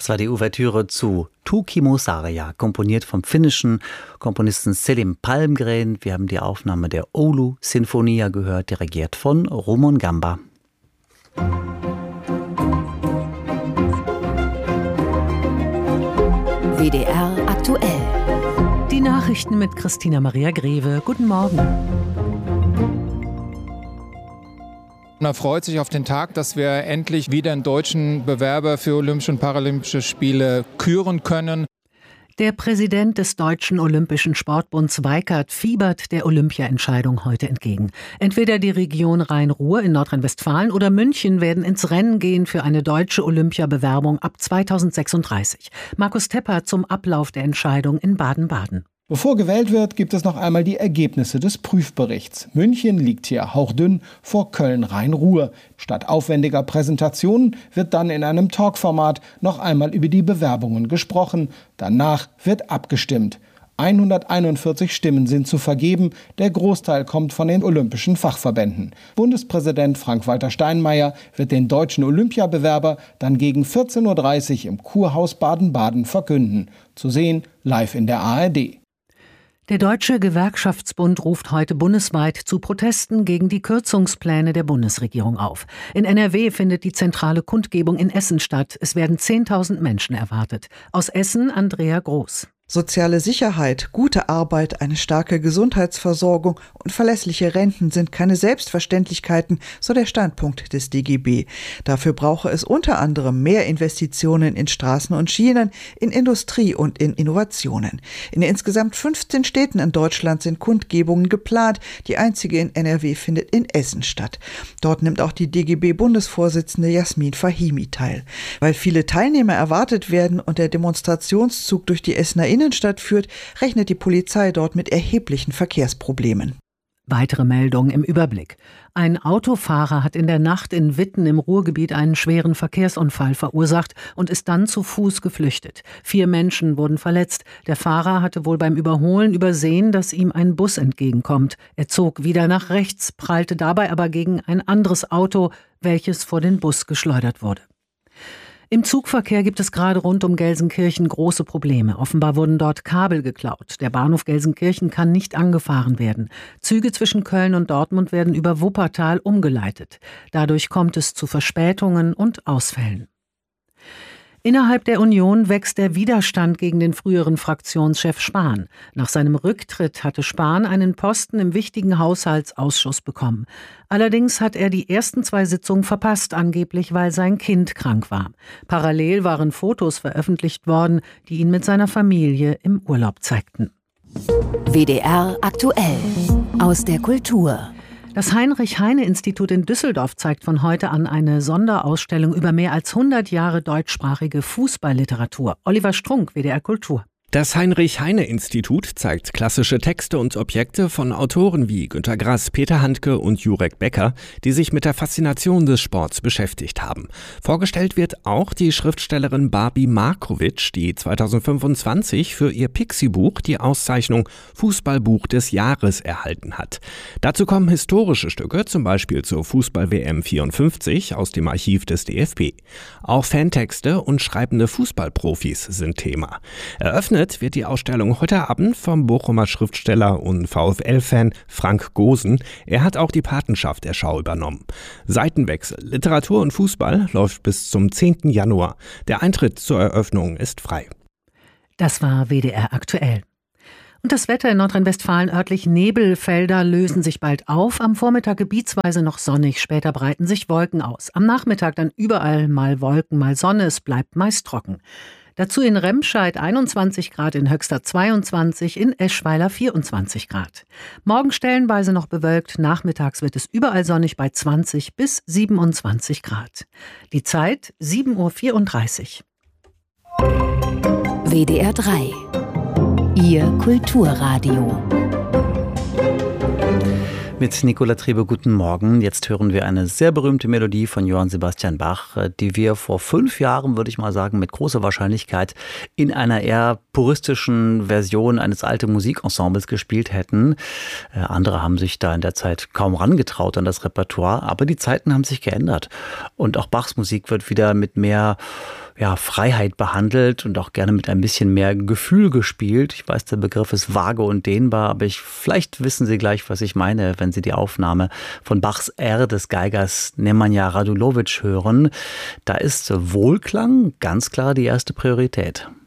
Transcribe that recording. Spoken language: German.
Das war die Ouvertüre zu Tukimo Sarja, komponiert vom finnischen Komponisten Selim Palmgren. Wir haben die Aufnahme der Oulu Sinfonia gehört, dirigiert von Rumon Gamba. WDR aktuell. Die Nachrichten mit Christina Maria Greve. Guten Morgen. Er freut sich auf den Tag, dass wir endlich wieder einen deutschen Bewerber für Olympische und Paralympische Spiele küren können. Der Präsident des Deutschen Olympischen Sportbunds Weikert fiebert der Olympia-Entscheidung heute entgegen. Entweder die Region Rhein-Ruhr in Nordrhein-Westfalen oder München werden ins Rennen gehen für eine deutsche Olympiabewerbung ab 2036. Markus Tepper zum Ablauf der Entscheidung in Baden-Baden. Bevor gewählt wird, gibt es noch einmal die Ergebnisse des Prüfberichts. München liegt hier hauchdünn vor Köln-Rhein-Ruhr. Statt aufwendiger Präsentationen wird dann in einem Talkformat noch einmal über die Bewerbungen gesprochen. Danach wird abgestimmt. 141 Stimmen sind zu vergeben. Der Großteil kommt von den olympischen Fachverbänden. Bundespräsident Frank-Walter Steinmeier wird den deutschen Olympiabewerber dann gegen 14.30 Uhr im Kurhaus Baden-Baden verkünden. Zu sehen live in der ARD. Der Deutsche Gewerkschaftsbund ruft heute bundesweit zu Protesten gegen die Kürzungspläne der Bundesregierung auf. In NRW findet die zentrale Kundgebung in Essen statt. Es werden 10.000 Menschen erwartet. Aus Essen Andrea Groß. Soziale Sicherheit, gute Arbeit, eine starke Gesundheitsversorgung und verlässliche Renten sind keine Selbstverständlichkeiten, so der Standpunkt des DGB. Dafür brauche es unter anderem mehr Investitionen in Straßen und Schienen, in Industrie und in Innovationen. In insgesamt 15 Städten in Deutschland sind Kundgebungen geplant. Die einzige in NRW findet in Essen statt. Dort nimmt auch die DGB-Bundesvorsitzende Jasmin Fahimi teil. Weil viele Teilnehmer erwartet werden und der Demonstrationszug durch die Essener Innenstadt führt, rechnet die Polizei dort mit erheblichen Verkehrsproblemen. Weitere Meldungen im Überblick. Ein Autofahrer hat in der Nacht in Witten im Ruhrgebiet einen schweren Verkehrsunfall verursacht und ist dann zu Fuß geflüchtet. 4 Menschen wurden verletzt. Der Fahrer hatte wohl beim Überholen übersehen, dass ihm ein Bus entgegenkommt. Er zog wieder nach rechts, prallte dabei aber gegen ein anderes Auto, welches vor den Bus geschleudert wurde. Im Zugverkehr gibt es gerade rund um Gelsenkirchen große Probleme. Offenbar wurden dort Kabel geklaut. Der Bahnhof Gelsenkirchen kann nicht angefahren werden. Züge zwischen Köln und Dortmund werden über Wuppertal umgeleitet. Dadurch kommt es zu Verspätungen und Ausfällen. Innerhalb der Union wächst der Widerstand gegen den früheren Fraktionschef Spahn. Nach seinem Rücktritt hatte Spahn einen Posten im wichtigen Haushaltsausschuss bekommen. Allerdings hat er die ersten 2 Sitzungen verpasst, angeblich weil sein Kind krank war. Parallel waren Fotos veröffentlicht worden, die ihn mit seiner Familie im Urlaub zeigten. WDR aktuell. Aus der Kultur. Das Heinrich-Heine-Institut in Düsseldorf zeigt von heute an eine Sonderausstellung über mehr als 100 Jahre deutschsprachige Fußballliteratur. Oliver Strunk, WDR Kultur. Das Heinrich-Heine-Institut zeigt klassische Texte und Objekte von Autoren wie Günter Grass, Peter Handke und Jurek Becker, die sich mit der Faszination des Sports beschäftigt haben. Vorgestellt wird auch die Schriftstellerin Barbie Markovic, die 2025 für ihr Pixie-Buch die Auszeichnung Fußballbuch des Jahres erhalten hat. Dazu kommen historische Stücke, zum Beispiel zur Fußball-WM 54 aus dem Archiv des DFB. Auch Fantexte und schreibende Fußballprofis sind Thema. Eröffnet wird die Ausstellung heute Abend vom Bochumer Schriftsteller und VfL-Fan Frank Gosen. Er hat auch die Patenschaft der Schau übernommen. Seitenwechsel, Literatur und Fußball läuft bis zum 10. Januar. Der Eintritt zur Eröffnung ist frei. Das war WDR aktuell. Und das Wetter in Nordrhein-Westfalen: örtlich Nebelfelder lösen sich bald auf. Am Vormittag gebietsweise noch sonnig, später breiten sich Wolken aus. Am Nachmittag dann überall mal Wolken, mal Sonne. Es bleibt meist trocken. Dazu in Remscheid 21 Grad, in Höxter 22, in Eschweiler 24 Grad. Morgen stellenweise noch bewölkt, nachmittags wird es überall sonnig bei 20 bis 27 Grad. Die Zeit 7.34 Uhr. WDR 3. Ihr Kulturradio. Mit Nicola Trebe, guten Morgen. Jetzt hören wir eine sehr berühmte Melodie von Johann Sebastian Bach, die wir vor 5 Jahren, würde ich mal sagen, mit großer Wahrscheinlichkeit in einer eher puristischen Version eines alten Musikensembles gespielt hätten. Andere haben sich da in der Zeit kaum rangetraut an das Repertoire, aber die Zeiten haben sich geändert. Und auch Bachs Musik wird wieder mit mehr Freiheit behandelt und auch gerne mit ein bisschen mehr Gefühl gespielt. Ich weiß, der Begriff ist vage und dehnbar, aber vielleicht wissen Sie gleich, was ich meine, wenn Sie die Aufnahme von Bachs R des Geigers Nemanja Radulović hören. Da ist Wohlklang ganz klar die erste Priorität.